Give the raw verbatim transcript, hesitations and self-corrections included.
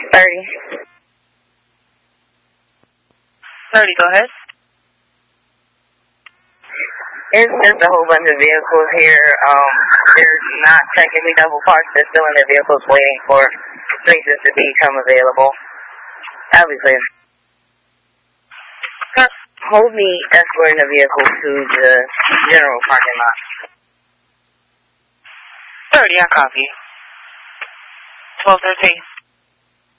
thirty. thirty, go ahead. It's just a whole bunch of vehicles here. Um, they're not technically double parked. They're still in their vehicles waiting for spaces to become available. That'll be clear. Hold me escorting the vehicle to the general parking lot. thirty, I copy. twelve thirteen.